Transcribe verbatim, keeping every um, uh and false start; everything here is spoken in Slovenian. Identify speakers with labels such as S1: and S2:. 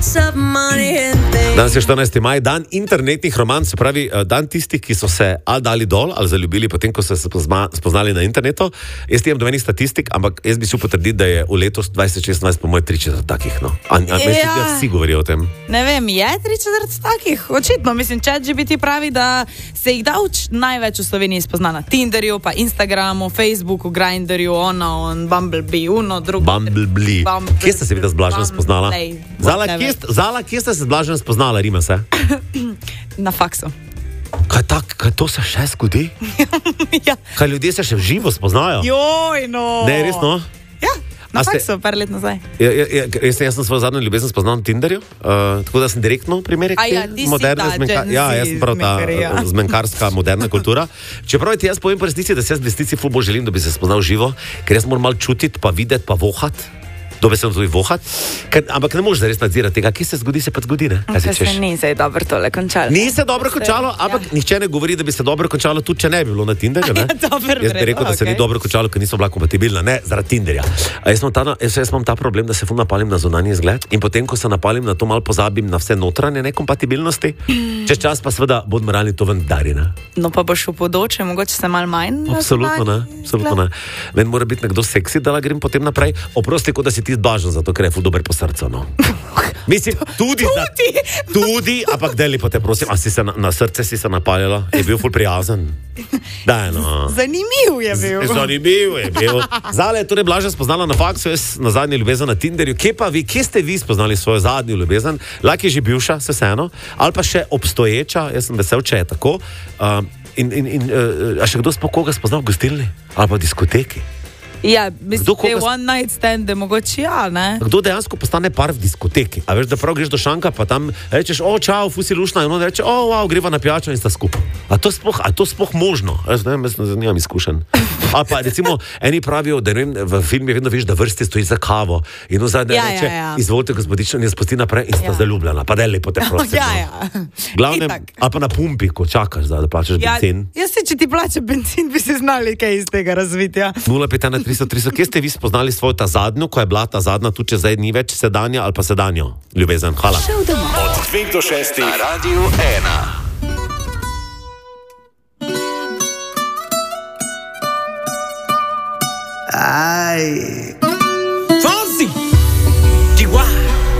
S1: Danes je štirinajsti maj, dan internetnih romanc, se pravi dan tistih, ki so se ali dali dol, ali zaljubili potem, ko so se spoznali na internetu. Jaz imam domenih statistik, ampak jaz bi si potrdil, da je v letu dvajset šestnajst po moj tri četrt takih. No. A, a ja. Mislim, da vsi govorijo o tem?
S2: Ne vem, je tri četrt takih? Očitno, mislim, ChatGPT pravi, da se jih da uč največ v Sloveniji spozna na Tinderju, pa Instagramu, Facebooku, Grindrju, ono, on, Bumblebee, uno, drugo.
S1: Bumblebee.
S2: Bumblebee.
S1: Kje ste se videla z Blažen spoznala? Zala, kje, Zala, kje ste se z Blažen spoznala, Rima se?
S2: Na faksu.
S1: Kaj, tak, kaj to se še zgodi?
S2: Ja.
S1: Kaj ljudje se še v živo spoznajo?
S2: Joj, no.
S1: Ne, resno?
S2: Ja, na
S1: ste...
S2: faksu, par let nazaj.
S1: Ja, ja, ja, jaz, jaz sem svojo zadnjo ljubezen spoznal na Tinderju, uh, tako da sem direktno primerek
S2: A ja, ti si
S1: moderne
S2: ta
S1: zmenka...
S2: Gen Z
S1: Ja, jaz sem prav ta
S2: zmenkarija.
S1: zmenkarska moderna kultura. Čeprav ti jaz povem po resnici, da se jaz v resnici ful bolj želim, da bi se spoznal živo, ker jaz moram malo čutiti, pa videti, pa vohati. Dobesedno tudi vohat, ker, ampak ne moreš zares nadzirati tega, ki se zgodi, se pa zgodi, ne? Kaj
S2: Se se ni se dobro tole končalo.
S1: Ni se dobro končalo, ampak ja. Nihče ne govori, da bi se dobro končalo, tudi če ne bi bilo na Tinderju, ne?
S2: Ja, dobro,
S1: jaz bi rekel, da se
S2: okay.
S1: ni dobro končalo, ker niso bila kompatibilna, ne, zaradi Tinderja. A jaz imam ta, jaz, jaz imam ta problem, da se ful napalim na zunanji izgled in potem, ko se napalim na to, malo pozabim na vse notranje nekompatibilnosti, čez čas pa seveda bod moralni to vendari, ne?
S2: No pa boš v podoče, mogoče se malo manj.
S1: Absolutno ne, absolutno ne. Meni mora biti nekdo seksi, da la grem potem naprej. Oprosti, kot da si ti Blažen, zato ker je ful dober po srcu, no. Mislim, tudi, da, tudi, ampak deli pa te prosim, a si se na, na srce si se napaljala, je bil ful prijazen. Daj, no.
S2: Zanimiv je bil.
S1: Z, zanimiv je bil. Zale je torej Blaža spoznala na faksu, jaz na zadnji ljubezen na Tinderju. Kje pa vi, kje ste vi spoznali svojo zadnjo ljubezen? Lak je že bivša, se vseeno, ali pa še obstoječa, jaz sem vesel, če je tako. Uh, in, in, in, uh, a še kdo sploh koga spoznal v gostilni? Ali pa v diskoteki?
S2: Ja, mislim, da je
S1: koga...
S2: one night stand, da mogoče ja, ne?
S1: Kdo dejansko postane par v diskoteki? A veš, da prav greš do šanka, pa tam rečeš, o, čau, fusi lušna, in on reče, o, wow, greva na pijačo in sta skupaj. A to sploh, a to sploh možno? Jaz ne vem, jaz nimam izkušen. Ali pa, recimo, eni pravijo, da ne vem, v filmih vedno veš, da vrsti stoji za kavo in on zadnje
S2: ja,
S1: reče,
S2: ja, ja.
S1: izvolite gospodično in jaz spusti naprej in sta ja. zaljubljena. Pa deli po te prosim.
S2: Ja, ja.
S1: Glavnem, ali pa na pumpi, ko čakaš, da, da plačaš
S2: ja,
S1: benzin.
S2: Jaz se, če ti plača benzin, bi se znali kaj iz tega razviti, ja.
S1: nula pet ena tristo tristo, kje ste vi spoznali svojo ta zadnjo, ko je bila ta zadnja, tudi če zdaj ni več sedanja ali pa sedanjo ljubezen? Hvala.
S3: Od dveh do šestih na Radiu ena.
S4: Aj.